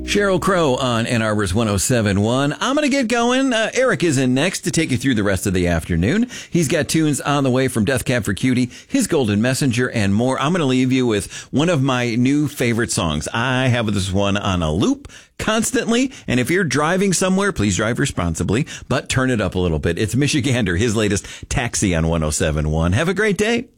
Sheryl Crow on Ann Arbor's 107.1. I'm going to get going. Eric is in next to take you through the rest of the afternoon. He's got tunes on the way from Death Cab for Cutie, His Golden Messenger, and more. I'm going to leave you with one of my new favorite songs. I have this one on a loop constantly, and if you're driving somewhere, please drive responsibly, but turn it up a little bit. It's Michigander, his latest Taxi on 107.1. Have a great day.